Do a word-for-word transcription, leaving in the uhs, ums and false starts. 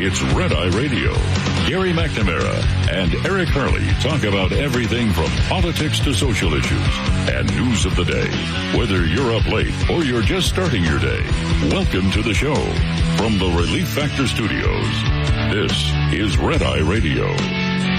It's Red Eye Radio. Gary McNamara and Eric Harley talk about everything from politics to social issues and news of the day. Whether you're up late or you're just starting your day, welcome to the show. From the Relief Factor Studios, this is Red Eye Radio.